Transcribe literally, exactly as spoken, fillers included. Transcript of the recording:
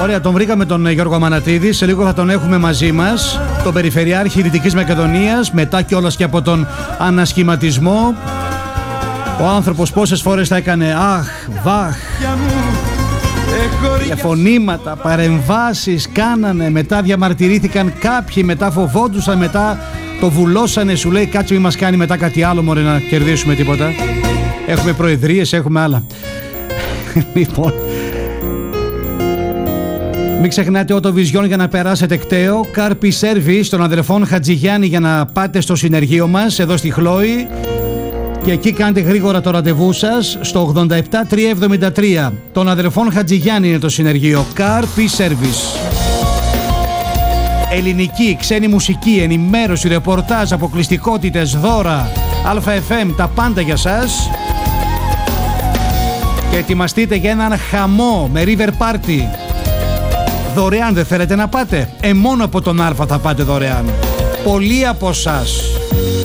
Ωραία, τον βρήκαμε τον Γιώργο Αμανατίδη. Σε λίγο θα τον έχουμε μαζί μας. Τον Περιφερειάρχη Δυτικής Μακεδονίας. Μετά κιόλας και από τον ανασχηματισμό. Ο άνθρωπος πόσες φορές θα έκανε αχ, βαχ. Τηλεφωνήματα, παρεμβάσεις κάνανε. Μετά διαμαρτυρήθηκαν κάποιοι. Μετά φοβόντουσαν. Μετά το βουλώσανε. Σου λέει κάτσε μη μας κάνει μετά κάτι άλλο μωρέ να κερδίσουμε τίποτα. Έχουμε προεδρίες, έχουμε άλλα. Λοιπόν, μην ξεχνάτε Autovision για να περάσετε κταίο. Carpi Service των αδερφών Χατζηγιάννη για να πάτε στο συνεργείο μας εδώ στη Χλόη. Και εκεί κάντε γρήγορα το ραντεβού σας στο ογδόντα επτά τριακόσια εβδομήντα τρία. Των αδερφών Χατζηγιάννη είναι το συνεργείο. Carpi Service. Ελληνική, ξένη μουσική, ενημέρωση, ρεπορτάζ, αποκλειστικότητες, δώρα, ΑΕφ εμ, τα πάντα για σας. Και ετοιμαστείτε για έναν χαμό με River Party. Δωρεάν δεν θέλετε να πάτε? Ε, μόνο από τον Α θα πάτε δωρεάν. Πολλοί από εσάς